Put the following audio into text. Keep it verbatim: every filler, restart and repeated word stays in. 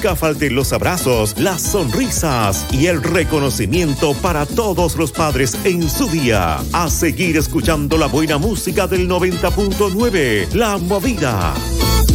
nunca falten los abrazos, las sonrisas y el reconocimiento para todos los padres en su día. A seguir escuchando la buena música del noventa punto nueve, La Movida.